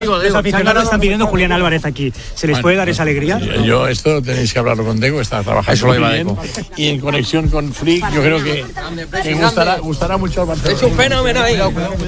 Los aficionados están pidiendo Julián Álvarez aquí. ¿Se les puede dar esa alegría? Yo esto tenéis que hablarlo con Deco, está trabajando. Eso lo iba Deco. Y en conexión con Flick, yo creo que gustará mucho al Barcelona. Es un fenómeno ahí.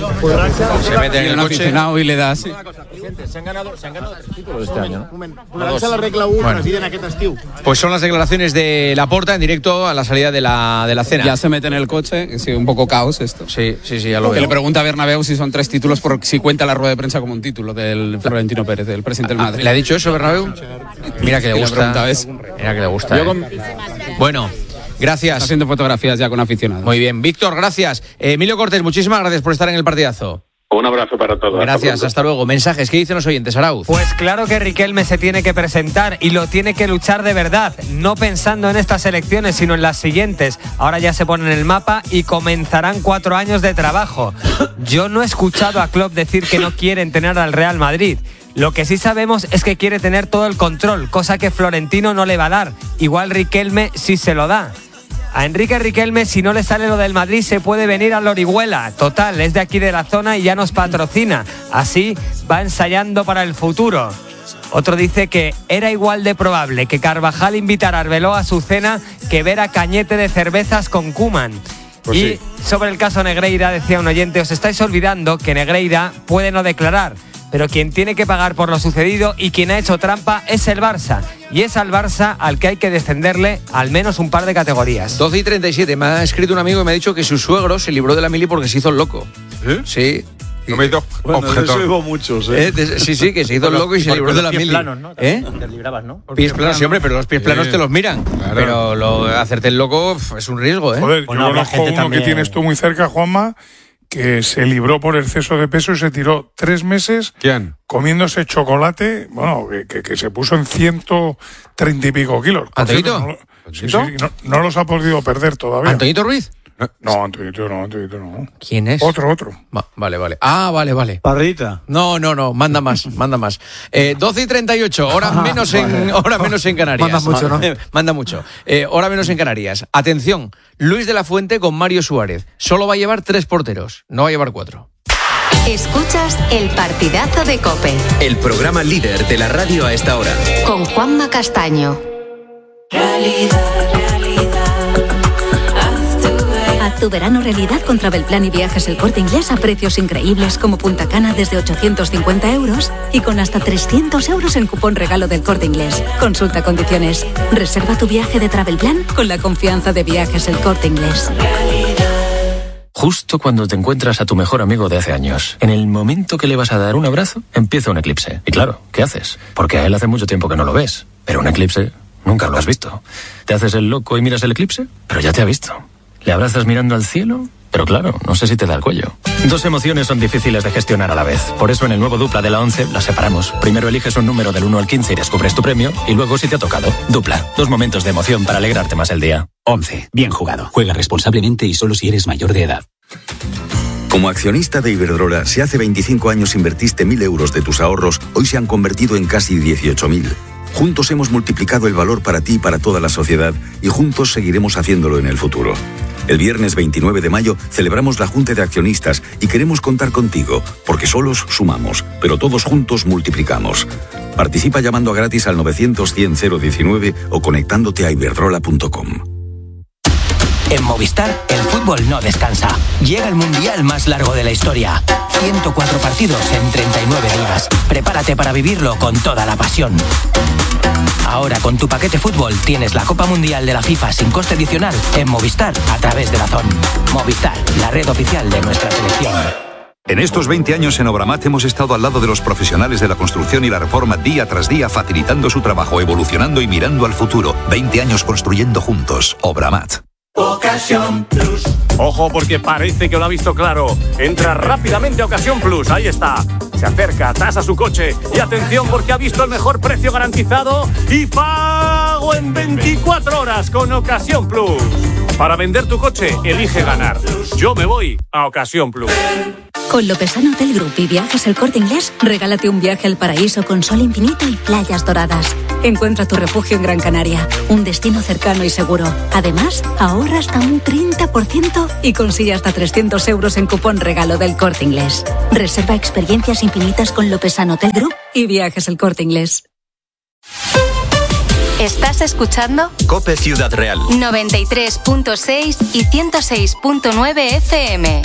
Se mete en el aficionado y le da así. Se han ganado 3 títulos este año, ¿no? La regla 1 en aquest estiu. Pues son las declaraciones de Laporta en directo a la salida de la cena. Ya se mete en el coche, sí, un poco caos esto. Sí, ya lo veo. Que le pregunta a Bernabéu si son 3 títulos, por si cuenta la rueda de prensa como un título del Florentino Pérez, del presidente del Madrid. ¿Le ha dicho eso Bernabéu? Mira que le gusta. Mira que le gusta. Bueno, gracias. Está haciendo fotografías ya con aficionados. Muy bien, Víctor, gracias. Emilio Cortés, muchísimas gracias por estar en el partidazo. Un abrazo para todos. Gracias, hasta luego. Mensajes, ¿qué dicen los oyentes, Arauz? Pues claro que Riquelme se tiene que presentar y lo tiene que luchar de verdad, no pensando en estas elecciones, sino en las siguientes. Ahora ya se pone en el mapa y comenzarán 4 años de trabajo. Yo no he escuchado a Klopp decir que no quiere entrenar al Real Madrid. Lo que sí sabemos es que quiere tener todo el control, cosa que Florentino no le va a dar. Igual Riquelme sí se lo da. A Enrique Riquelme, si no le sale lo del Madrid, se puede venir al Orihuela. Total, es de aquí de la zona y ya nos patrocina. Así va ensayando para el futuro. Otro dice que era igual de probable que Carvajal invitara a Arbeloa a su cena que ver a Cañete de cervezas con Koeman. Pues y sí. sobre el caso Negreira, decía un oyente, os estáis olvidando que Negreira puede no declarar, pero quien tiene que pagar por lo sucedido y quien ha hecho trampa es el Barça. Y es al Barça al que hay que descenderle al menos un par de categorías. 12:37, me ha escrito un amigo y me ha dicho que su suegro se libró de la mili porque se hizo el loco. Sí. No me hizo objetor. Eso muchos, ¿eh? Sí, que se hizo el loco y se libró de la mili. Planos, ¿no? ¿Eh? Te librabas, ¿no? Pies planos, sí, hombre, pero los pies planos te los miran. Claro. Pero hacerte el loco es un riesgo, ¿eh? Joder, Bueno, yo habrá conozco gente uno también. que tienes tú muy cerca, Juanma, que se libró por exceso de peso y se tiró 3 meses ¿Quién? comiéndose chocolate, bueno, que se puso en 130 y pico kilos. Por ¿Antonito? cierto, no los ha podido perder todavía. ¿Antonito Ruiz? No, Antonito no. ¿Quién es? Otro. Vale. Ah, vale. Parrita. No, manda más. 12:38, hora menos en Canarias. Manda mucho, ¿no? Manda mucho. Hora menos en Canarias. Atención, Luis de la Fuente con Mario Suárez. Solo va a llevar 3 porteros, no va a llevar 4. Escuchas el partidazo de COPE. El programa líder de la radio a esta hora. Con Juanma Castaño. Haz tu verano realidad con Travelplan y Viajes El Corte Inglés a precios increíbles como Punta Cana desde 850 euros y con hasta 300 euros en cupón regalo del Corte Inglés. Consulta condiciones. Reserva tu viaje de Travelplan con la confianza de Viajes El Corte Inglés. Justo cuando te encuentras a tu mejor amigo de hace años, en el momento que le vas a dar un abrazo, empieza un eclipse. Y claro, ¿qué haces? Porque a él hace mucho tiempo que no lo ves. Pero un eclipse nunca lo has visto. ¿Te haces el loco y miras el eclipse? Pero ya te ha visto. ¿Le abrazas mirando al cielo? Pero claro, no sé si te da el cuello. 2 emociones son difíciles de gestionar a la vez. Por eso en el nuevo Dupla de la 11 las separamos. Primero eliges un número del 1 al 15 y descubres tu premio. Y luego si te ha tocado. Dupla. 2 momentos de emoción para alegrarte más el día. 11. Bien jugado. Juega responsablemente y solo si eres mayor de edad. Como accionista de Iberdrola, si hace 25 años invertiste 1.000 euros de tus ahorros, hoy se han convertido en casi 18.000. Juntos hemos multiplicado el valor para ti y para toda la sociedad y juntos seguiremos haciéndolo en el futuro. El viernes 29 de mayo celebramos la Junta de Accionistas y queremos contar contigo, porque solos sumamos, pero todos juntos multiplicamos. Participa llamando gratis al 900-100-019 o conectándote a iberdrola.com. En Movistar, el fútbol no descansa. Llega el mundial más largo de la historia. 104 partidos en 39 días. Prepárate para vivirlo con toda la pasión. Ahora con tu paquete fútbol tienes la Copa Mundial de la FIFA sin coste adicional en Movistar a través de DAZN. Movistar, la red oficial de nuestra selección. En estos 20 años en Obramat hemos estado al lado de los profesionales de la construcción y la reforma día tras día, facilitando su trabajo, evolucionando y mirando al futuro. 20 años construyendo juntos. Obramat. Ocasión Plus. Ojo porque parece que lo ha visto claro. Entra rápidamente a Ocasión Plus. Ahí está. Se acerca, tasa su coche. Y atención porque ha visto el mejor precio garantizado y pago en 24 horas con Ocasión Plus. Para vender tu coche, elige ganar. Yo me voy a Ocasión Plus. Con Lopesano Hotel Group y Viajes El Corte Inglés, regálate un viaje al paraíso con sol infinito y playas doradas. Encuentra tu refugio en Gran Canaria, un destino cercano y seguro. Además, ahorra hasta un 30% y consigue hasta 300 euros en cupón regalo del Corte Inglés. Reserva experiencias infinitas con Lopesano Hotel Group y Viajes El Corte Inglés. ¿Estás escuchando? COPE Ciudad Real. 93.6 y 106.9 FM.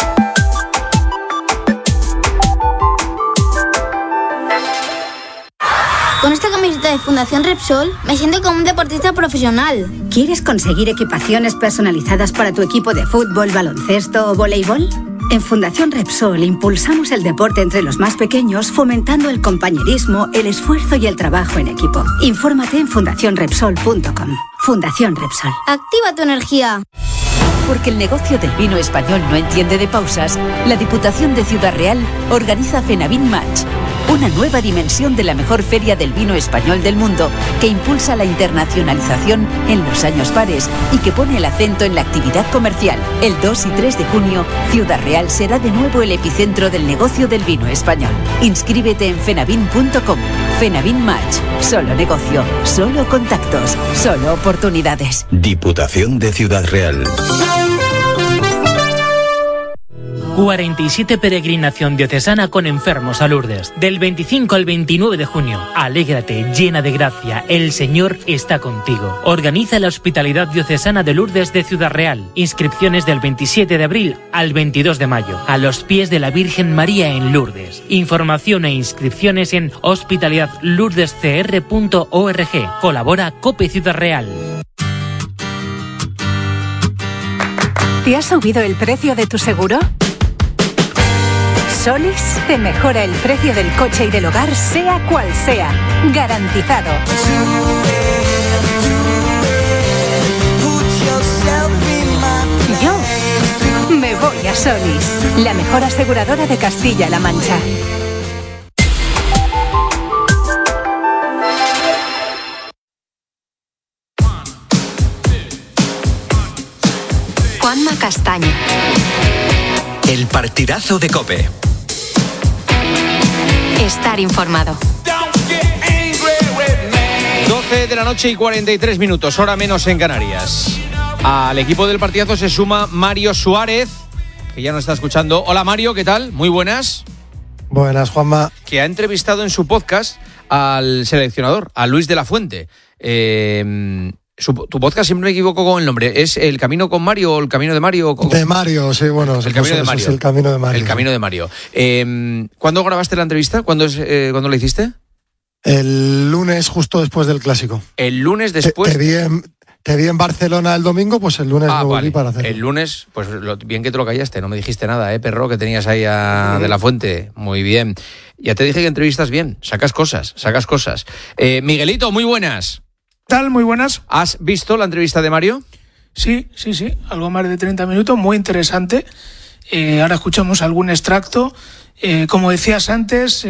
Con esta camiseta de Fundación Repsol me siento como un deportista profesional. ¿Quieres conseguir equipaciones personalizadas para tu equipo de fútbol, baloncesto o voleibol? En Fundación Repsol impulsamos el deporte entre los más pequeños, fomentando el compañerismo, el esfuerzo y el trabajo en equipo. Infórmate en fundacionrepsol.com. Fundación Repsol. Activa tu energía. Porque el negocio del vino español no entiende de pausas, la Diputación de Ciudad Real organiza Fenavin Match, una nueva dimensión de la mejor feria del vino español del mundo que impulsa la internacionalización en los años pares y que pone el acento en la actividad comercial. El 2 y 3 de junio, Ciudad Real será de nuevo el epicentro del negocio del vino español. Inscríbete en fenavin.com. Fenavin Match. Solo negocio, solo contactos, solo oportunidades. Diputación de Ciudad Real. 47 Peregrinación Diocesana con Enfermos a Lourdes. Del 25 al 29 de junio. Alégrate, llena de gracia. El Señor está contigo. Organiza la Hospitalidad Diocesana de Lourdes de Ciudad Real. Inscripciones del 27 de abril al 22 de mayo. A los pies de la Virgen María en Lourdes. Información e inscripciones en hospitalidadlourdescr.org. Colabora COPE Ciudad Real. ¿Te ha subido el precio de tu seguro? Solis te mejora el precio del coche y del hogar, sea cual sea. Garantizado. Yo me voy a Solis, la mejor aseguradora de Castilla-La Mancha. Juanma Castaño. El partidazo de COPE. Estar informado. 12 de la noche y 43 minutos, hora menos en Canarias. Al equipo del partidazo se suma Mario Suárez, que ya nos está escuchando. Hola Mario, ¿qué tal? Muy buenas. Buenas, Juanma. Que ha entrevistado en su podcast al seleccionador, a Luis de la Fuente. Tu podcast, siempre me equivoco con el nombre, ¿es El Camino con Mario o El Camino de Mario? De Mario, sí, bueno. El Camino de Mario. Es El Camino de Mario. El Camino de Mario. ¿Cuándo grabaste la entrevista? ¿Cuándo la hiciste? El lunes, justo después del Clásico. El lunes después... Te vi en Barcelona el domingo, pues el lunes me volví para hacerlo. El lunes, pues bien que te lo callaste, no me dijiste nada, perro, que tenías ahí a De la Fuente. Muy bien. Ya te dije que entrevistas bien, sacas cosas. Miguelito, muy buenas. ¿Qué tal? Muy buenas. ¿Has visto la entrevista de Mario? Sí, algo más de 30 minutos, muy interesante. Ahora escuchamos algún extracto. Como decías antes,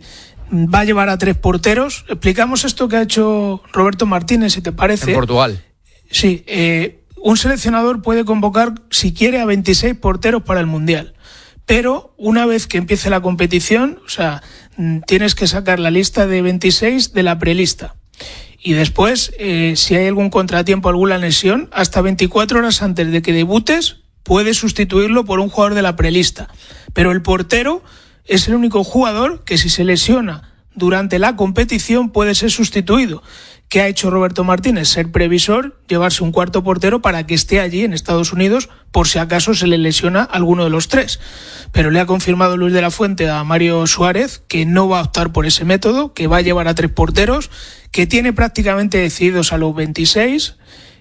va a llevar a 3 porteros. Explicamos esto que ha hecho Roberto Martínez, si te parece. En Portugal. Sí, un seleccionador puede convocar, si quiere, a 26 porteros para el Mundial. Pero una vez que empiece la competición, tienes que sacar la lista de 26 de la prelista. Y después, si hay algún contratiempo, alguna lesión, hasta 24 horas antes de que debutes, puedes sustituirlo por un jugador de la prelista. Pero el portero es el único jugador que, si se lesiona durante la competición, puede ser sustituido. ¿Qué ha hecho Roberto Martínez? Ser previsor, llevarse un cuarto portero para que esté allí en Estados Unidos por si acaso se le lesiona alguno de los 3. Pero le ha confirmado Luis de la Fuente a Mario Suárez que no va a optar por ese método, que va a llevar a 3 porteros, que tiene prácticamente decididos a los 26,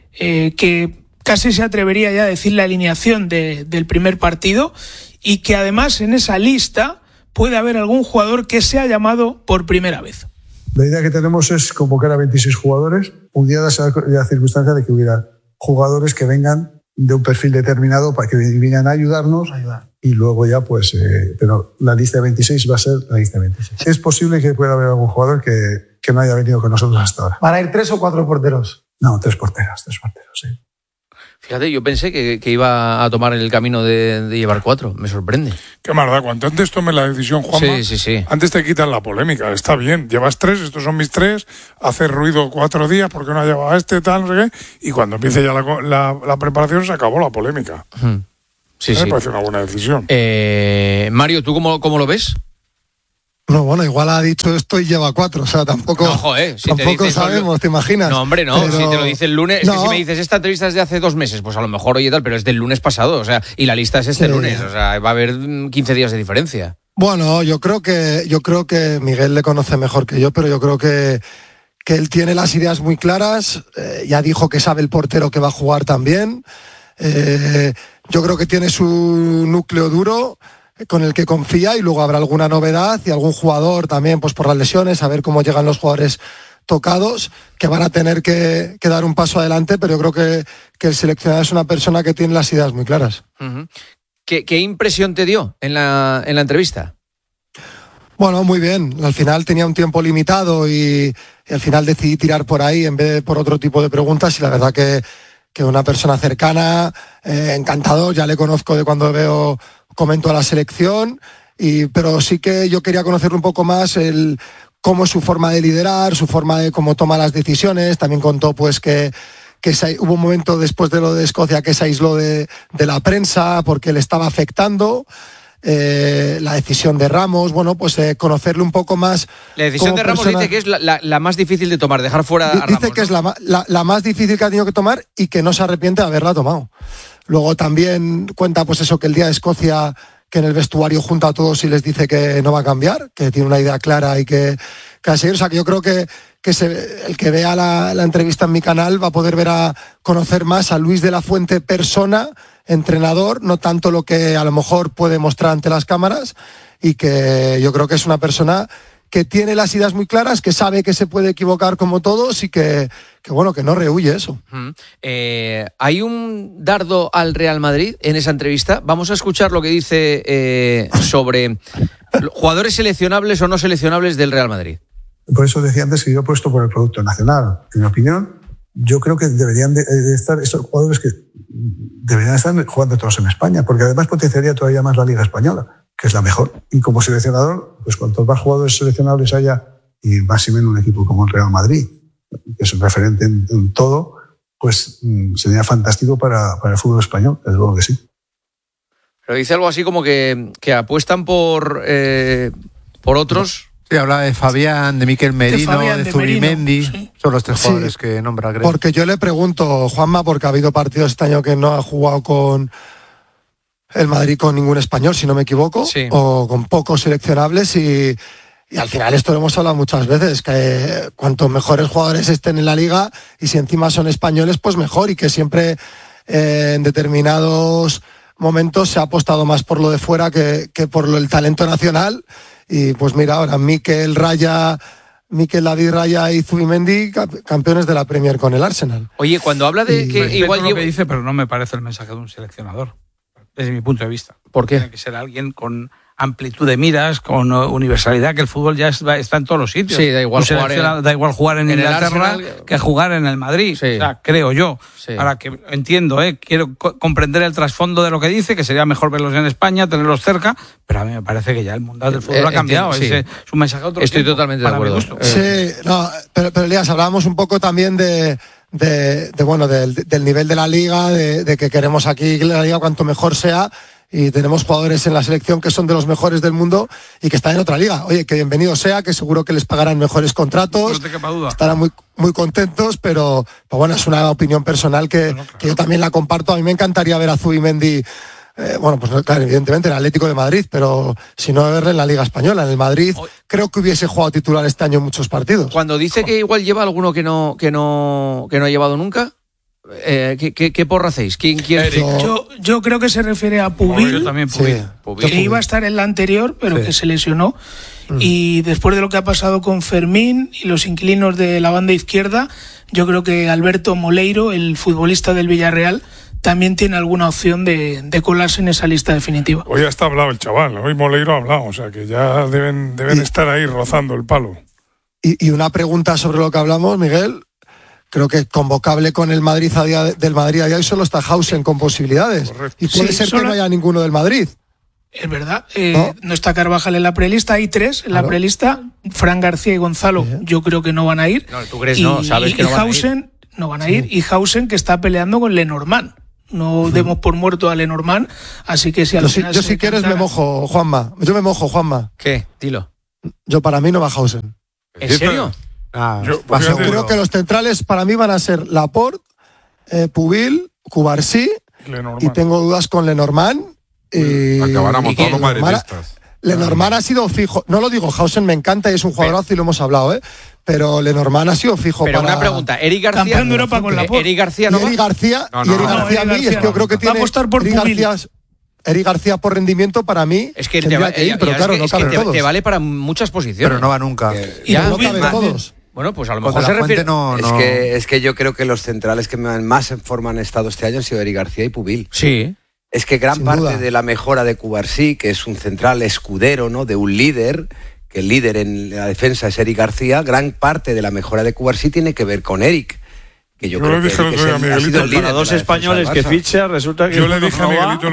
que casi se atrevería ya a decir la alineación del primer partido, y que además en esa lista puede haber algún jugador que sea llamado por primera vez. La idea que tenemos es convocar a 26 jugadores, pudiera ser la circunstancia de que hubiera jugadores que vengan de un perfil determinado para que vengan a ayudarnos, y luego ya pero la lista de 26 va a ser la lista de 26. Es posible que pueda haber algún jugador que no haya venido con nosotros hasta ahora. ¿Van a ir 3 o 4 porteros? No, 3 porteros, sí. Fíjate, yo pensé que iba a tomar el camino de llevar 4. Me sorprende. Qué más da, cuanto antes tome la decisión, Juanma, sí. antes te quitan la polémica. Está bien, llevas 3, estos son mis 3, haces ruido 4 días porque no ha llevado a tal, no sé qué, y cuando empiece ya la preparación se acabó la polémica. Sí. Me parece una buena decisión. Mario, ¿tú cómo lo ves? No, bueno, igual ha dicho esto y lleva 4, o sea, tampoco, Si tampoco te sabemos, ¿te imaginas? No, hombre, no, pero... si te lo dice el lunes, es que si me dices esta entrevista es de hace 2 meses, pues a lo mejor oye tal, pero es del lunes pasado, o sea, y la lista es este lunes, o sea, va a haber 15 días de diferencia. Bueno, yo creo que Miguel le conoce mejor que yo, pero yo creo que él tiene las ideas muy claras, ya dijo que sabe el portero que va a jugar también, yo creo que tiene su núcleo duro con el que confía, y luego habrá alguna novedad y algún jugador también, pues por las lesiones, a ver cómo llegan los jugadores tocados, que van a tener que dar un paso adelante, pero yo creo que el seleccionador es una persona que tiene las ideas muy claras. Uh-huh. ¿Qué impresión te dio en la entrevista? Bueno, muy bien. Al final tenía un tiempo limitado y al final decidí tirar por ahí en vez de por otro tipo de preguntas, y la verdad que una persona cercana, encantador, ya le conozco de cuando comento a la selección, pero sí que yo quería conocer un poco más cómo es su forma de liderar, su forma de cómo toma las decisiones. También contó pues que hubo un momento después de lo de Escocia que se aisló de la prensa porque le estaba afectando. La decisión de Ramos, bueno, pues conocerle un poco más. La decisión de Ramos dice que es la más difícil de tomar, dejar fuera a Ramos. Dice que es la más difícil que ha tenido que tomar y que no se arrepiente de haberla tomado. Luego también cuenta pues eso, que el día de Escocia, que en el vestuario junta a todos y les dice que no va a cambiar, que tiene una idea clara y que va a seguir. O sea, que yo creo que el que vea la entrevista en mi canal va a poder conocer más a Luis de la Fuente persona, entrenador, no tanto lo que a lo mejor puede mostrar ante las cámaras, y que yo creo que es una persona que tiene las ideas muy claras, que sabe que se puede equivocar como todos y que bueno, que no rehuye eso. Hay un dardo al Real Madrid en esa entrevista. Vamos a escuchar lo que dice sobre jugadores seleccionables o no seleccionables del Real Madrid. Por eso decía antes que yo he puesto por el producto nacional. En mi opinión, yo creo que deberían de estar estos jugadores que deberían estar jugando todos en España, porque además potenciaría todavía más la Liga Española, que es la mejor. Y como seleccionador, pues cuantos más jugadores seleccionables haya, y más en un equipo como el Real Madrid, que es un referente en todo, pues sería fantástico para el fútbol español, desde luego que sí. Pero dice algo así como que apuestan por otros. Sí, hablaba de Fabián, de Miquel Merino, de Zubimendi. Sí. Son los 3 jugadores que nombra Greg. Porque yo le pregunto, Juanma, porque ha habido partidos este año que no ha jugado con el Madrid con ningún español, si no me equivoco, o con pocos seleccionables, y al final esto lo hemos hablado muchas veces, que cuanto mejores jugadores estén en la liga y si encima son españoles, pues mejor, y que siempre en determinados momentos se ha apostado más por lo de fuera que por el talento nacional. Y pues mira, ahora Mikel David Raya y Zubimendi, campeones de la Premier con el Arsenal. Oye, cuando habla de que igual lo que dice, pero no me parece el mensaje de un seleccionador, desde mi punto de vista. ¿Por qué? Tiene que ser alguien con amplitud de miras, con universalidad, que el fútbol ya está en todos los sitios. Sí, da igual jugar en Inglaterra que jugar en el Madrid, sí. O sea, creo yo. Sí. Ahora que entiendo, quiero comprender el trasfondo de lo que dice, que sería mejor verlos en España, tenerlos cerca, pero a mí me parece que ya el mundial del fútbol ha cambiado. Sí. Es un mensaje a otro Estoy tiempo, totalmente de acuerdo. Sí, no, pero Elías, hablábamos un poco también del nivel de la liga, de que queremos aquí que la liga cuanto mejor sea, y tenemos jugadores en la selección que son de los mejores del mundo y que están en otra liga. Oye, que bienvenido sea, que seguro que les pagarán mejores contratos, no te quepa duda. Estarán muy contentos, pero bueno, es una opinión personal que yo también la comparto. A mí me encantaría ver a Zubimendi, pues claro, evidentemente en el Atlético de Madrid, pero si no, verle en la Liga Española. En el Madrid creo que hubiese jugado titular este año en muchos partidos. Cuando dice que igual lleva alguno que no ha llevado nunca, ¿qué porra hacéis? ¿Quién? Yo creo que se refiere a Pubil, yo también Pubil. Sí, que iba a estar en la anterior, pero que se lesionó. Y después de lo que ha pasado con Fermín y los inquilinos de la banda izquierda, yo creo que Alberto Moleiro, el futbolista del Villarreal, también tiene alguna opción de colarse en esa lista definitiva. Hoy hasta ha hablado el chaval, hoy Moleiro ha hablado, o sea que ya deben estar ahí rozando el palo. Y una pregunta sobre lo que hablamos, Miguel. creo que convocable con el Madrid del Madrid a día de hoy solo está Hausen con posibilidades. Correcto. Y puede ser que no haya ninguno del Madrid. Es verdad, no está Carvajal en la prelista, hay 3 en la prelista, Fran García y Gonzalo, yo creo que no van a ir. No, tú crees, no, sabes que no van a ir. Hausen no van a ir, y Hausen que está peleando con Lenormand. No demos por muerto a Lenormand, así que si al final... Yo si quieres me mojo, Juanma. ¿Qué? Dilo. Yo para mí no va Hausen. ¿En serio? Yo creo que los centrales para mí van a ser Laporte, Pubil, Cubarsí, y tengo dudas con Lenormand. Acabáramos todos los madridistas. Lenormand ha sido fijo. No lo digo, Hausen me encanta y es un jugadorazo y lo hemos hablado, pero Lenormand ha sido fijo. Pero una pregunta, Eric García. Campeón de Europa con Laporte. Eric García no. Eric García a mí es que yo creo que tiene. Va a apostar por Eric García por rendimiento para mí. Es que te vale para muchas posiciones. Pero no va nunca. Y no caben todos. Bueno, pues a lo mejor se refiere... Es que yo creo que los centrales que más en forma han estado este año han sido Eric García y Pubil. Sí. Es que gran parte de la mejora de Cubarsí, que es un central escudero, ¿no?, de un líder, que el líder en la defensa es Eric García, gran parte de la mejora de Cubarsí tiene que ver con Eric. Que yo creo que para dos españoles que ficha, resulta que yo le dije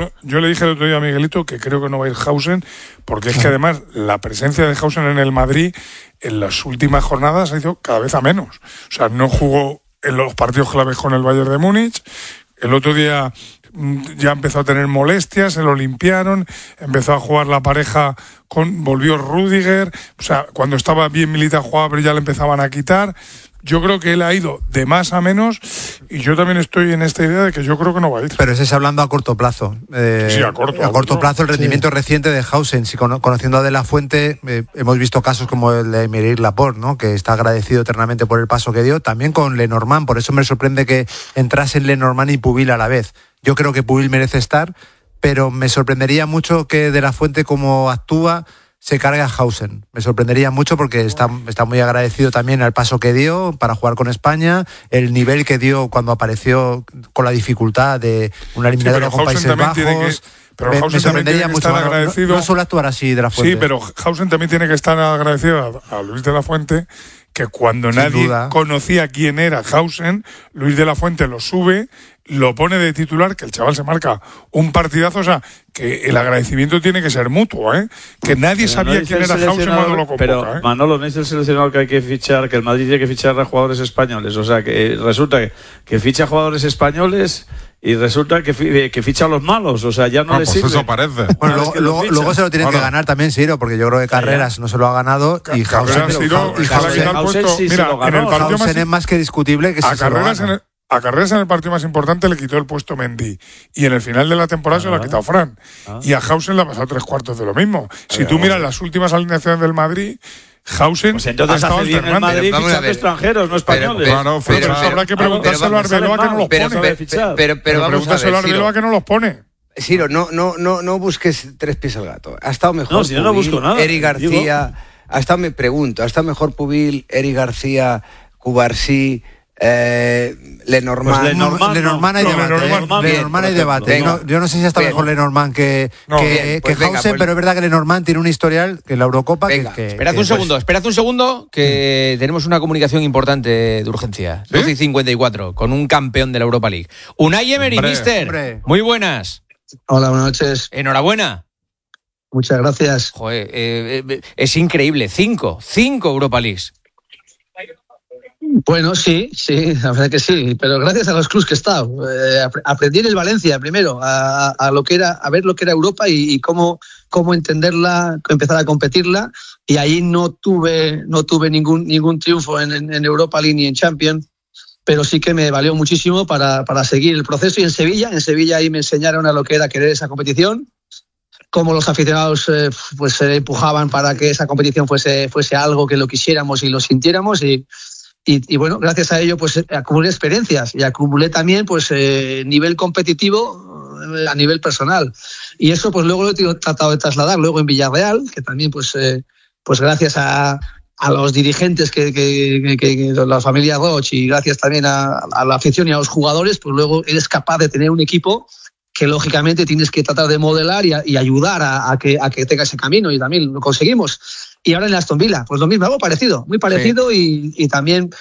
el otro día a Miguelito que creo que no va a ir Hausen, porque es que además la presencia de Hausen en el Madrid en las últimas jornadas ha ido cada vez a menos. O sea, no jugó en los partidos claves con el Bayern de Múnich. El otro día ya empezó a tener molestias, se lo limpiaron, empezó a jugar la pareja volvió Rüdiger, o sea, cuando estaba bien Militao jugaba, pero ya le empezaban a quitar. Yo creo que él ha ido de más a menos y yo también estoy en esta idea de que yo creo que no va a ir. Pero ese es hablando a corto plazo. Sí, a corto plazo el rendimiento reciente de Hausen. Si conociendo a De La Fuente, hemos visto casos como el de Aymeric Laporte, ¿no?, que está agradecido eternamente por el paso que dio. También con Lenormand, por eso me sorprende que entrasen Lenormand y Pubil a la vez. Yo creo que Pubil merece estar, pero me sorprendería mucho que De La Fuente, como actúa, se carga a Hausen. Me sorprendería mucho porque está muy agradecido también al paso que dio para jugar con España, el nivel que dio cuando apareció con la dificultad de una eliminatoria con Países Bajos. Me sorprendería mucho. No suele actuar así De La Fuente. Sí, pero Hausen también tiene que estar agradecido a Luis De La Fuente, que cuando nadie conocía quién era Hausen, Luis De La Fuente lo sube, lo pone de titular, que el chaval se marca un partidazo, o sea, que el agradecimiento tiene que ser mutuo, que nadie sabía quién era Hausen cuando lo convoca. Pero Manolo, no es el seleccionador que hay que fichar, que el Madrid tiene que fichar a jugadores españoles, o sea, que resulta que ficha jugadores españoles y resulta que ficha a los malos, o sea, ya no le sirve. Eso parece. Bueno, luego se lo tienen que ganar también Siro, porque yo creo que Carreras no se lo ha ganado y Hausen es más que discutible que a Carreras en el partido más importante le quitó el puesto Mendy y en el final de la temporada se lo ha quitado Fran y a Hausen le ha pasado 3/4 de de lo mismo. Si tú miras las últimas alineaciones del Madrid, Hausen pues entonces hace bien el Madrid fichando extranjeros, no españoles. Pero habrá que preguntárselo a Arbeloa que no los pone. Pero pregúntaselo a Arbeloa que no los pone. Ciro, no busques 3 pies al gato. Ha estado mejor no, si Pubil, no busco nada, Eric García, ha estado mejor Pubil, Eric García, Cubarsí, Lenormand. Pues Lenormand hay debate. Yo no sé si está mejor Lenormand que Hausen, pero es verdad que Lenormand tiene un historial que en la Eurocopa. Espérate un segundo, que tenemos una comunicación importante de urgencia. 12:54, con un campeón de la Europa League. Unai Emery, mister. Muy buenas. Hola, buenas noches. Enhorabuena. Muchas gracias. Joder, es increíble. 5 Europa Leagues. Bueno, sí, la verdad que sí, pero gracias a los clubs que he estado. Aprendí en el Valencia primero a ver lo que era Europa y cómo entenderla, empezar a competirla, y ahí no tuve ningún triunfo en Europa League ni en Champions, pero sí que me valió muchísimo para seguir el proceso. Y en Sevilla ahí me enseñaron a lo que era querer esa competición, cómo los aficionados pues se empujaban para que esa competición fuese algo que lo quisiéramos y lo sintiéramos, y bueno, gracias a ello pues acumulé experiencias y acumulé también pues nivel competitivo a nivel personal, y eso pues luego lo he tratado de trasladar luego en Villarreal, que también pues gracias a los dirigentes que la familia Roch, y gracias también a la afición y a los jugadores, pues luego eres capaz de tener un equipo que lógicamente tienes que tratar de modelar y ayudar a que tenga ese camino, y también lo conseguimos. Y ahora en Aston Villa, pues lo mismo, algo parecido, muy parecido, sí. Y también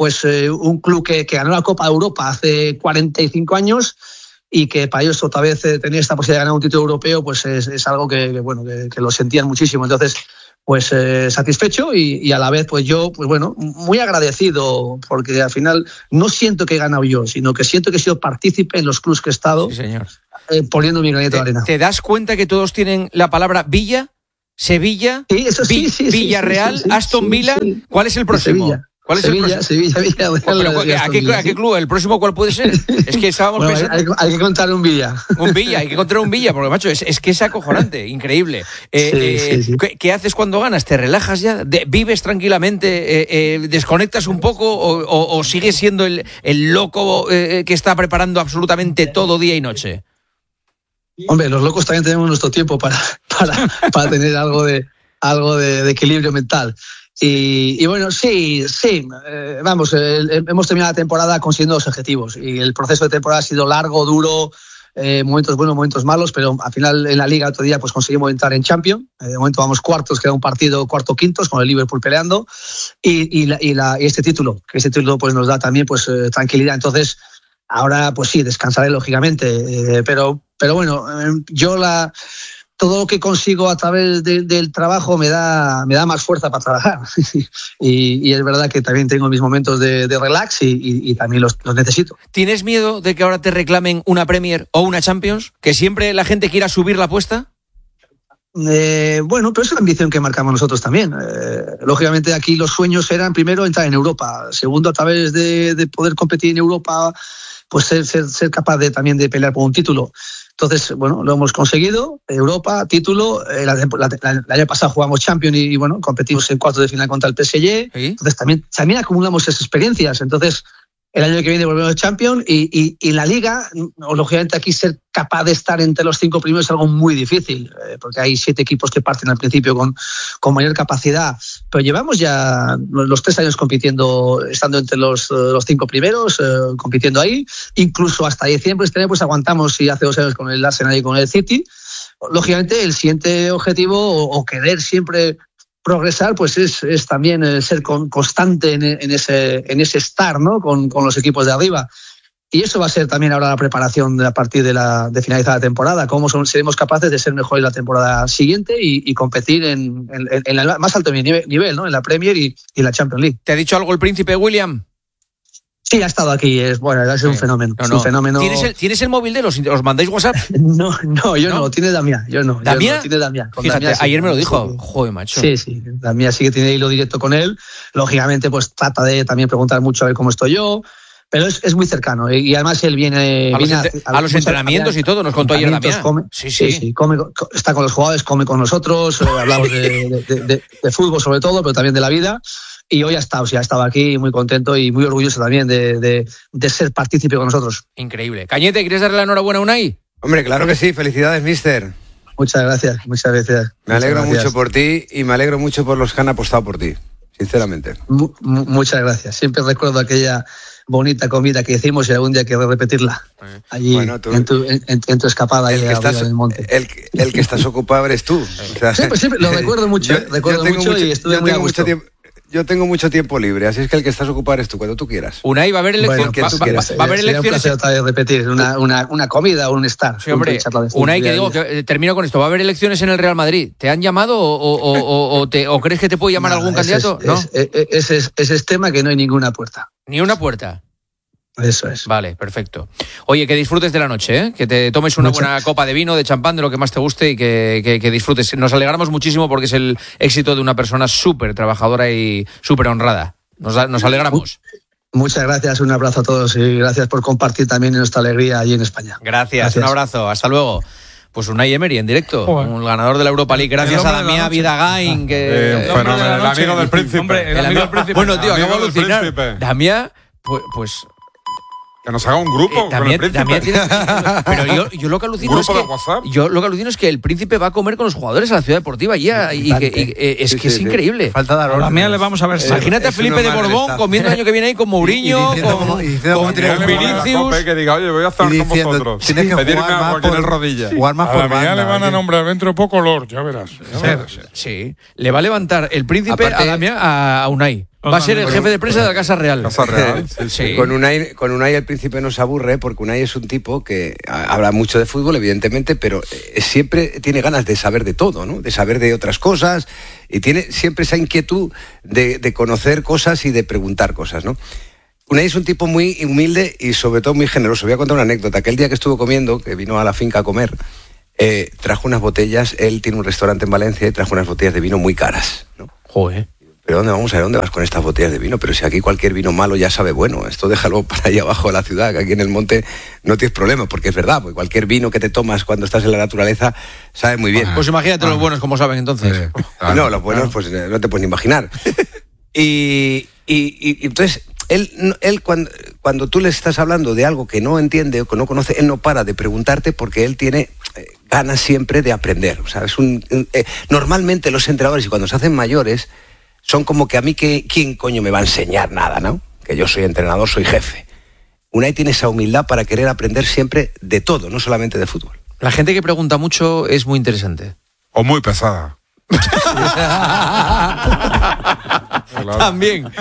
pues un club que ganó la Copa de Europa hace 45 años y que para ellos otra vez tener esta posibilidad de ganar un título europeo, pues es algo que lo sentían muchísimo. Entonces, pues satisfecho y a la vez, pues yo, pues bueno, muy agradecido, porque al final no siento que he ganado yo, sino que siento que he sido partícipe en los clubes que he estado, sí, señor. Poniendo mi granito de arena. ¿Te das cuenta que todos tienen la palabra Villa? Sevilla, sí, eso sí, Villarreal, Aston Villa. ¿Cuál es el próximo? Sevilla. ¿Cuál es Sevilla, el próximo? Sevilla. ¿A qué club? ¿El próximo cuál puede ser? Es que estábamos pensando... Hay que contar un Villa. Un Villa, hay que encontrar un Villa, porque macho, es que es acojonante, increíble. Sí. ¿Qué haces cuando ganas? ¿Te relajas ya? ¿Vives tranquilamente? ¿Desconectas un poco? ¿O sigues siendo el loco que está preparando absolutamente todo día y noche? Hombre, los locos también tenemos nuestro tiempo para tener algo de equilibrio mental. Y bueno, sí, vamos, hemos terminado la temporada consiguiendo los objetivos y el proceso de temporada ha sido largo, duro, momentos buenos, momentos malos, pero al final en la Liga otro día pues conseguimos entrar en Champions. De momento vamos cuartos, queda un partido cuarto-quintos con el Liverpool peleando y este título pues nos da también pues tranquilidad. Entonces ahora pues sí, descansaré lógicamente, pero bueno, yo todo lo que consigo a través del trabajo me da más fuerza para trabajar. y es verdad que también tengo mis momentos de relax y también los necesito. ¿Tienes miedo de que ahora te reclamen una Premier o una Champions? ¿Que siempre la gente quiera subir la apuesta? Bueno, pero es la ambición que marcamos nosotros también. Lógicamente aquí los sueños eran primero entrar en Europa, segundo a través de poder competir en Europa, pues ser capaz también de pelear por un título. Entonces, bueno, lo hemos conseguido, Europa, título, el año pasado jugamos Champions y bueno, competimos en cuartos de final contra el PSG, ¿sí? Entonces también acumulamos esas experiencias, entonces el año que viene volvemos Champions y la Liga, lógicamente aquí ser capaz de estar entre los 5 primeros es algo muy difícil, porque hay 7 equipos que parten al principio con mayor capacidad, pero llevamos ya los 3 años compitiendo, estando entre los 5 primeros, compitiendo ahí, incluso hasta diciembre pues aguantamos y hace 2 años con el Arsenal y con el City. Lógicamente el siguiente objetivo o querer siempre progresar pues es también ser constante en ese estar, ¿no? con los equipos de arriba, y eso va a ser también ahora la preparación a partir de finalizar la temporada, cómo seremos capaces de ser mejores la temporada siguiente y competir en el más alto nivel, ¿no? En la Premier y la Champions League. ¿Te ha dicho algo el príncipe William? Sí, ha estado aquí, es un fenómeno. No. Es un fenómeno. ¿Tienes el móvil de ¿os mandáis WhatsApp? No, yo no, tiene Damián, yo no. ¿Damián? Tiene Damián. Fíjate, Damián, ayer me lo dijo. Sí. Joder, macho. Sí, Damián sí que tiene hilo directo con él. Lógicamente, pues trata de también preguntar mucho a ver cómo estoy yo. Pero es muy cercano y además él viene a los entrenamientos y todo, nos contó ayer Damián. Sí, come, está con los jugadores, come con nosotros, hablamos de fútbol sobre todo, pero también de la vida. Y hoy ha estado aquí muy contento y muy orgulloso también de ser partícipe con nosotros. Increíble. Cañete, ¿quieres darle la enhorabuena a Unai? Hombre, claro que sí. Felicidades, mister. Muchas gracias. Me alegro mucho por ti y me alegro mucho por los que han apostado por ti, sinceramente. Muchas gracias. Siempre recuerdo aquella bonita comida que hicimos y algún día quiero repetirla. Allí, bueno, en tu escapada ahí en el monte. El que estás ocupado eres tú. O sea, siempre lo recuerdo mucho. Y estuve muy a gusto. Yo tengo mucho tiempo libre, así es que el que estás ocupado eres tú, cuando tú quieras. Unai, va a haber elecciones. Bueno, va a haber elecciones. Un placer otra vez repetir una comida o un estar. Sí, hombre. Unai, que digo, que termino con esto. ¿Va a haber elecciones en el Real Madrid? ¿Te han llamado o crees que te puede llamar algún candidato? ¿No? Ese es tema que no hay ninguna puerta. ¿Ni una puerta? Eso es. Vale, perfecto. Oye, que disfrutes de la noche, ¿eh? Que te tomes una buena copa de vino, de champán, de lo que más te guste y que disfrutes. Nos alegramos muchísimo porque es el éxito de una persona súper trabajadora y súper honrada. Nos alegramos. Muchas gracias, un abrazo a todos y gracias por compartir también nuestra alegría allí en España. Gracias. Un abrazo, hasta luego. Pues Unai Emery en directo, un ganador de la Europa League. Gracias a Damián Vidagain, que el amigo del príncipe. El amigo del príncipe. Bueno, tío, acabo de alucinar. Damián, pues que nos haga un grupo con el príncipe. Pero yo lo que alucino es que el príncipe va a comer con los jugadores a la ciudad deportiva ya y es increíble. Falta dar orden. A Damián le vamos a ver. Imagínate a Felipe de Borbón comiendo el año que viene ahí con Mourinho, con Vinicius. Que diga, oye, voy a estar con vosotros. Tienes que pedirme agua aquí en el rodilla. Jugar más por banda. Le van a nombrar dentro de poco Lord, ya verás. Sí, le va a levantar el príncipe a Damián a Unai. Va a ser el jefe de prensa de la Casa Real. Casa Real, sí. Con Unai al príncipe no se aburre, porque Unai es un tipo que habla mucho de fútbol, evidentemente, pero siempre tiene ganas de saber de todo, ¿no? De saber de otras cosas, y tiene siempre esa inquietud de conocer cosas y de preguntar cosas, ¿no? Unai es un tipo muy humilde y sobre todo muy generoso. Voy a contar una anécdota. Aquel día que estuvo comiendo, que vino a la finca a comer, trajo unas botellas, él tiene un restaurante en Valencia y trajo unas botellas de vino muy caras, ¿no? Joder. ¿Pero dónde vamos a ver? ¿Dónde vas con estas botellas de vino? Pero si aquí cualquier vino malo ya sabe bueno, esto déjalo para allá abajo de la ciudad, que aquí en el monte no tienes problema, porque es verdad, porque cualquier vino que te tomas cuando estás en la naturaleza sabe muy bien. Pues imagínate los buenos, como saben entonces. Claro, no, los buenos pues no te puedes ni imaginar. y entonces, él cuando tú le estás hablando de algo que no entiende o que no conoce, él no para de preguntarte porque él tiene ganas siempre de aprender. O sea, normalmente los entrenadores, y cuando se hacen mayores, son como que a mí, ¿quién coño me va a enseñar nada, no? Que yo soy entrenador, soy jefe. Unai tiene esa humildad para querer aprender siempre de todo, no solamente de fútbol. La gente que pregunta mucho es muy interesante. O muy pesada. También.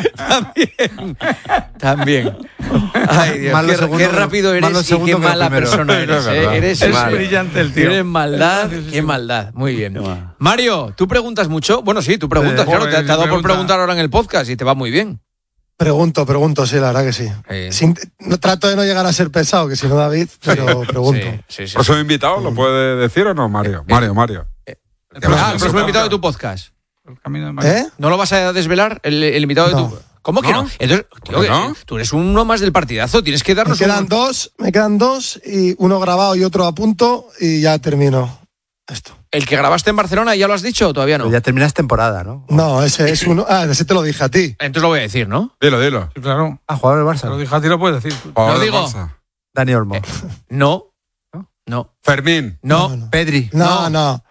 Ay, Dios, qué rápido eres y qué mala persona eres. Es brillante el tío. Tienes maldad, qué maldad. Muy bien. Mario, ¿tú preguntas mucho? Bueno, sí, tú preguntas, claro. Te ha dado por preguntar ahora en el podcast y te va muy bien. Pregunto, sí, la verdad que sí. Trato de no llegar a ser pesado, que si no David, pero pregunto. Sí. ¿Por eso invitado lo puede decir o no, Mario? Mario. El próximo invitado de tu podcast. ¿No lo vas a desvelar? El invitado de tu... ¿Cómo que no? Entonces, tío, ¿no? Tú eres uno más del partidazo, tienes que darnos... Me quedan dos, y uno grabado y otro a punto, y ya termino esto. ¿El que grabaste en Barcelona ya lo has dicho o todavía no? Pero ya terminas temporada, ¿no? No, ese es uno... ese te lo dije a ti. Entonces lo voy a decir, ¿no? Dilo. Sí, claro. Jugador del Barça. Lo dije a ti, lo puedes decir. Lo digo. Dani Olmo. No. Fermín. No. Pedri. No.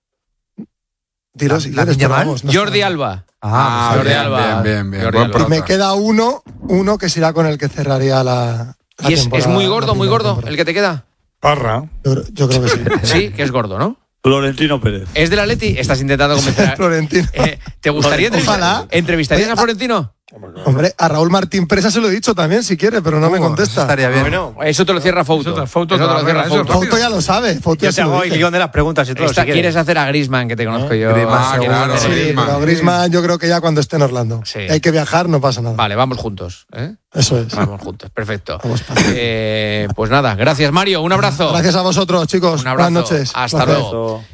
Dilo si quieres, pero vamos, Jordi Alba. Jordi Alba. Bien. Y me queda uno que será con el que cerraría la temporada. ¿Es muy gordo el que te queda? Parra. Yo creo que sí. Sí, que es gordo, ¿no? Florentino Pérez. ¿Es del Atleti? Estás intentando convencer. Florentino. ¿Te gustaría Ojalá. ¿Entrevistarías a Florentino? Hombre, a Raúl Martín Presa se lo he dicho también, si quiere, pero no me contesta. Estaría bien. Bueno, eso te lo cierra Fouto. Fouto ya lo sabe. Fouto yo te hago el guión de las preguntas y todo. Si quieres hacer a Griezmann, que te conozco yo. Claro. Sí, pero Griezmann yo creo que ya cuando esté en Orlando. Sí. Hay que viajar, no pasa nada. Vale, vamos juntos. Eso es. Vamos juntos, perfecto. Pues nada, gracias Mario, un abrazo. Gracias a vosotros, chicos. Un abrazo. Buenas noches. Hasta luego.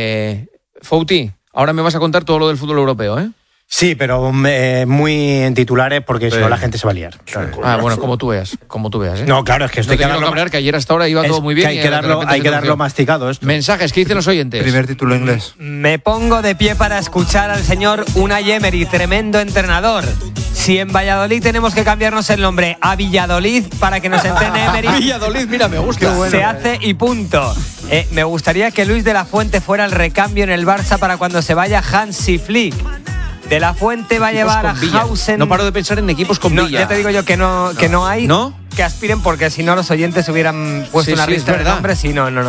Fouti, ahora me vas a contar todo lo del fútbol europeo, ¿eh? Sí, pero muy en titulares porque si no la gente se va a liar. Claro. Bueno, como tú veas, ¿eh? No, claro, es que esto hay que hablar que ayer hasta ahora iba todo muy bien. Hay que darlo masticado esto. Mensajes, ¿qué dicen los oyentes? Primer título inglés. Me pongo de pie para escuchar al señor Unai Emery, tremendo entrenador. Si en Valladolid tenemos que cambiarnos el nombre a Villadolid para que nos entrene Emery. Villadolid, mira, me gusta. Bueno, se hace y punto. Me gustaría que Luis de la Fuente fuera el recambio en el Barça para cuando se vaya Hansi Flick. De la Fuente va a llevar a Hausen. No paro de pensar en equipos con Villa. Ya te digo yo que no hay. ¿No? Que aspiren porque si no los oyentes hubieran puesto una lista de nombres y no.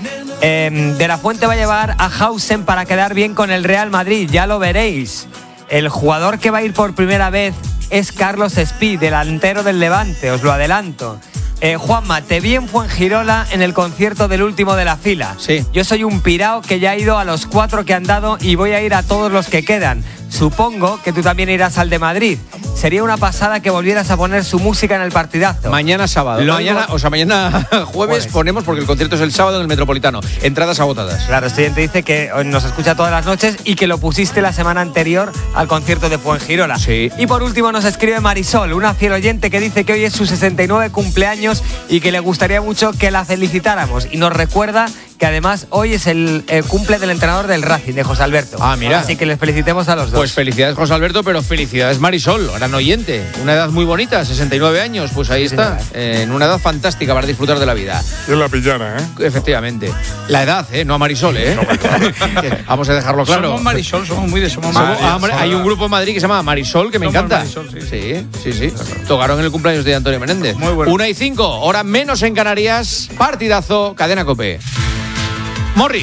De la Fuente va a llevar a Hausen para quedar bien con el Real Madrid, ya lo veréis. El jugador que va a ir por primera vez es Carlos Espí, delantero del Levante, os lo adelanto. Juanma, te vi en Fuengirola en el concierto del último de la fila. Sí. Yo soy un pirao que ya ha ido a los 4 que han dado y voy a ir a todos los que quedan. Supongo que tú también irás al de Madrid. Sería una pasada que volvieras a poner su música en el partidazo. Mañana sábado. Mañana jueves ponemos, porque el concierto es el sábado en el Metropolitano. Entradas agotadas. Claro, este oyente dice que nos escucha todas las noches y que lo pusiste la semana anterior al concierto de Fuengirola. Sí. Y por último nos escribe Marisol, una fiel oyente que dice que hoy es su 69 cumpleaños y que le gustaría mucho que la felicitáramos. Y nos recuerda que además hoy es el cumple del entrenador del Racing, de José Alberto. Ah, mira. Así que les felicitemos a los dos. Pues felicidades José Alberto, pero felicidades Marisol, gran oyente. Una edad muy bonita, 69 años, pues ahí está. En una edad fantástica para disfrutar de la vida. Es la pillana, Efectivamente. La edad, no a Marisol, Vamos a dejarlo claro. Somos Marisol, somos muy de Marisol. Hay un grupo en Madrid que se llama Marisol, que me encanta. Marisol, sí. Tocaron en el cumpleaños de Antonio Menéndez. Muy bueno. 1:05, hora menos en Canarias. Partidazo, Cadena COPE. Morris,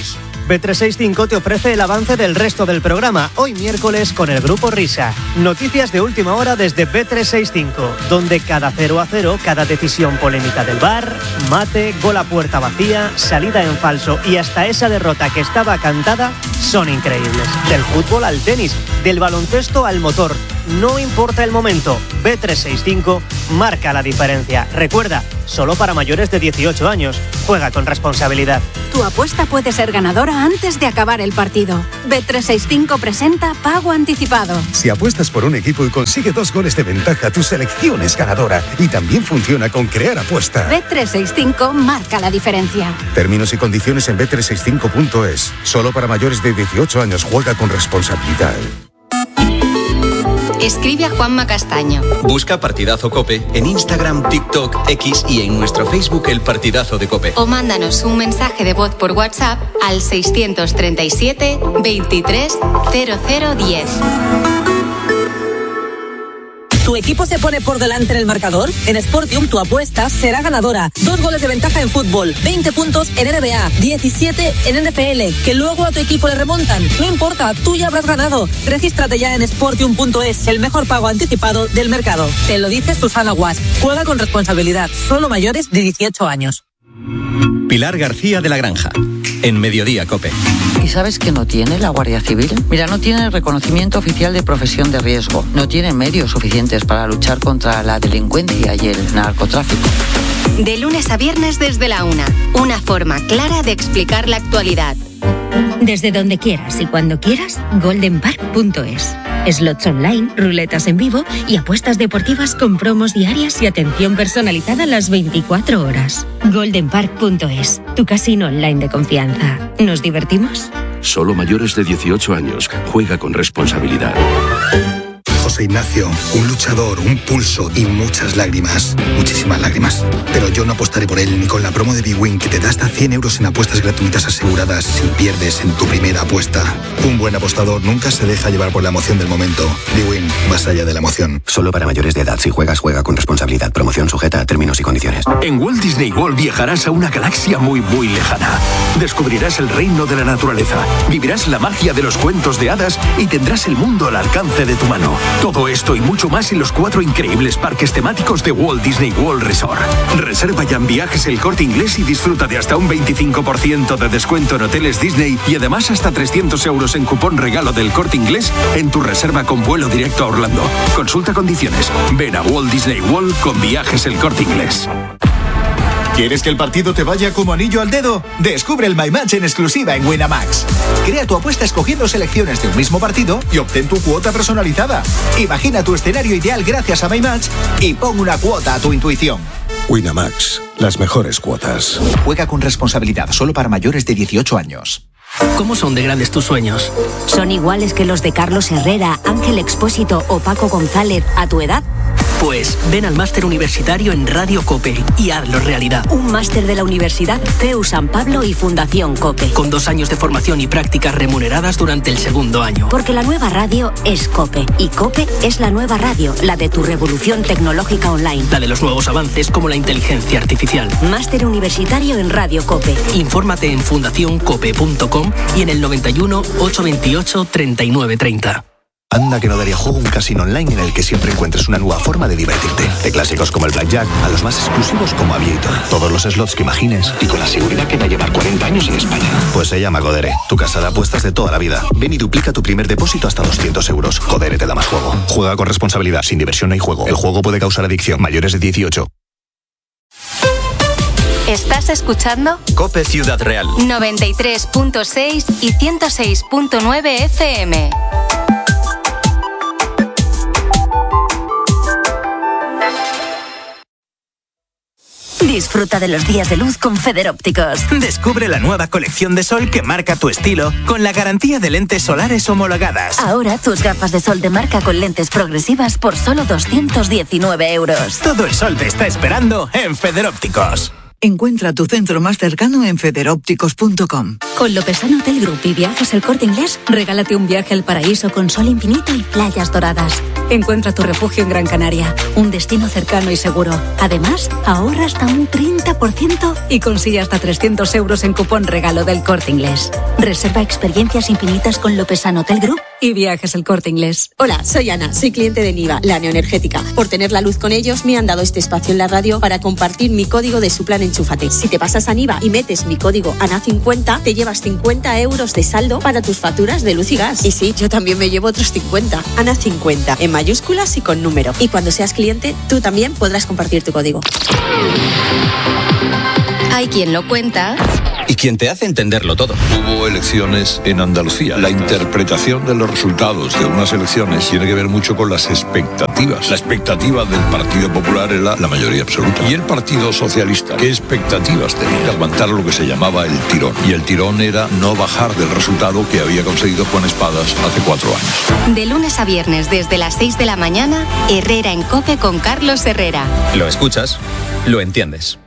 Bet365 te ofrece el avance del resto del programa, hoy miércoles con el Grupo Risa. Noticias de última hora desde Bet365, donde cada 0-0, cada decisión polémica del VAR, mate, gol a puerta vacía, salida en falso y hasta esa derrota que estaba cantada son increíbles. Del fútbol al tenis, del baloncesto al motor, no importa el momento, Bet365 marca la diferencia. Recuerda, solo para mayores de 18 años. Juega con responsabilidad. Tu apuesta puede ser ganadora antes de acabar el partido. Bet365 presenta Pago Anticipado. Si apuestas por un equipo y consigue 2 goles de ventaja, tu selección es ganadora. Y también funciona con Crear Apuesta. Bet365 marca la diferencia. Términos y condiciones en bet365.es. Solo para mayores de 18 años. Juega con responsabilidad. Escribe a Juanma Castaño. Busca Partidazo COPE en Instagram, TikTok, X y en nuestro Facebook El Partidazo de COPE. O mándanos un mensaje de voz por WhatsApp al 637 23 0010. ¿Tu equipo se pone por delante en el marcador? En Sportium tu apuesta será ganadora. 2 goles de ventaja en fútbol, 20 puntos en NBA, 17 en NFL, que luego a tu equipo le remontan. No importa, tú ya habrás ganado. Regístrate ya en Sportium.es, el mejor pago anticipado del mercado. Te lo dice Susana Guas. Juega con responsabilidad, solo mayores de 18 años. Pilar García de la Granja, en Mediodía COPE. ¿Y sabes qué no tiene la Guardia Civil? Mira, no tiene el reconocimiento oficial de profesión de riesgo, no tiene medios suficientes para luchar contra la delincuencia y el narcotráfico. De lunes a viernes desde la 1, una forma clara de explicar la actualidad. Desde donde quieras y cuando quieras, goldenpark.es. Slots online, ruletas en vivo y apuestas deportivas con promos diarias y atención personalizada las 24 horas. goldenpark.es, tu casino online de confianza. ¿Nos divertimos? Solo mayores de 18 años. Juega con responsabilidad. José Ignacio, un luchador, un pulso y muchas lágrimas. Muchísimas lágrimas. Pero yo no apostaré por él ni con la promo de bwin que te da hasta 100 euros en apuestas gratuitas aseguradas si pierdes en tu primera apuesta. Un buen apostador nunca se deja llevar por la emoción del momento. bwin, más allá de la emoción. Solo para mayores de edad. Si juegas, juega con responsabilidad. Promoción sujeta a términos y condiciones. En Walt Disney World viajarás a una galaxia muy, muy lejana. Descubrirás el reino de la naturaleza, vivirás la magia de los cuentos de hadas y tendrás el mundo al alcance de tu mano. Todo esto y mucho más en los 4 increíbles parques temáticos de Walt Disney World Resort. Reserva ya en Viajes El Corte Inglés y disfruta de hasta un 25% de descuento en hoteles Disney y además hasta 300 euros en cupón regalo del Corte Inglés en tu reserva con vuelo directo a Orlando. Consulta condiciones. Ven a Walt Disney World con Viajes El Corte Inglés. ¿Quieres que el partido te vaya como anillo al dedo? Descubre el My Match en exclusiva en Winamax. Crea tu apuesta escogiendo selecciones de un mismo partido y obtén tu cuota personalizada. Imagina tu escenario ideal gracias a My Match y pon una cuota a tu intuición. Winamax, las mejores cuotas. Juega con responsabilidad, solo para mayores de 18 años. ¿Cómo son de grandes tus sueños? ¿Son iguales que los de Carlos Herrera, Ángel Expósito o Paco González a tu edad? Pues ven al máster universitario en Radio COPE y hazlo realidad. Un máster de la Universidad CEU San Pablo y Fundación COPE. Con 2 años de formación y prácticas remuneradas durante el 2º año. Porque la nueva radio es COPE. Y COPE es la nueva radio, la de tu revolución tecnológica online. La de los nuevos avances como la inteligencia artificial. Máster universitario en Radio COPE. Infórmate en fundacioncope.com y en el 91 828 3930. Anda que no daría juego un casino online en el que siempre encuentres una nueva forma de divertirte. De clásicos como el Blackjack a los más exclusivos como Aviator. Todos los slots que imagines y con la seguridad que va a llevar 40 años en España. Pues se llama Codere, tu casa de apuestas de toda la vida. Ven y duplica tu primer depósito hasta 200 euros. Codere te da más juego. Juega con responsabilidad, sin diversión no hay juego. El juego puede causar adicción. Mayores de 18. ¿Estás escuchando? COPE Ciudad Real. 93.6 y 106.9 FM. Disfruta de los días de luz con Federópticos. Descubre la nueva colección de sol que marca tu estilo con la garantía de lentes solares homologadas. Ahora tus gafas de sol de marca con lentes progresivas por solo 219 euros. Todo el sol te está esperando en Federópticos. Encuentra tu centro más cercano en federópticos.com. Con Lopesano Hotel Group y Viajes El Corte Inglés, regálate un viaje al paraíso con sol infinito y playas doradas. encuentra tu refugio en Gran Canaria, un destino cercano y seguro. Además, ahorra hasta un 30% y consigue hasta 300 euros en cupón regalo del Corte Inglés. Reserva experiencias infinitas con Lopesano Hotel Group y Viajes El Corte Inglés. Hola, soy Ana, soy cliente de Niva, la neoenergética. Por tener la luz con ellos, me han dado este espacio en la radio para compartir mi código de su plan Enchúfate. Si te pasas a Niva y metes mi código ANA50, te llevas 50 euros de saldo para tus facturas de luz y gas. Y sí, yo también me llevo otros 50. ANA50, en mayúsculas y con número. Y cuando seas cliente, tú también podrás compartir tu código. Hay quien lo cuenta y quien te hace entenderlo todo. Hubo elecciones en Andalucía. La interpretación de los resultados de unas elecciones tiene que ver mucho con las expectativas. La expectativa del Partido Popular era la mayoría absoluta. Y el Partido Socialista, ¿qué expectativas tenía? Aguantar lo que se llamaba el tirón. Y el tirón era no bajar del resultado que había conseguido Juan Espadas hace 4 años. de lunes a viernes desde las 6 de la mañana, Herrera en COPE con Carlos Herrera. Lo escuchas, lo entiendes.